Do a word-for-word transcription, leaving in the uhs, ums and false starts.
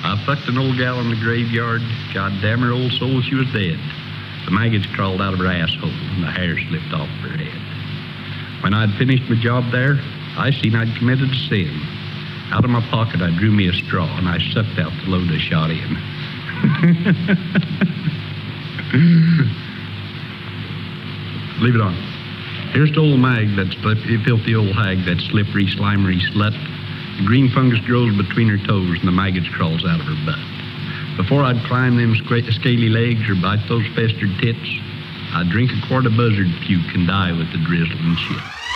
I fucked an old gal in the graveyard. God damn her old soul, she was dead. The maggots crawled out of her asshole, and the hair slipped off her head. When I'd finished my job there, I seen I'd committed a sin. Out of my pocket, I drew me a straw, and I sucked out the load I shot in. Leave it on. Here's to old Mag, that filthy old hag, that slippery, slimery slut. The green fungus grows between her toes, and the maggots crawls out of her butt. Before I'd climb them scaly legs or bite those festered tits, I'd drink a quart of buzzard puke and die with the drizzling shit.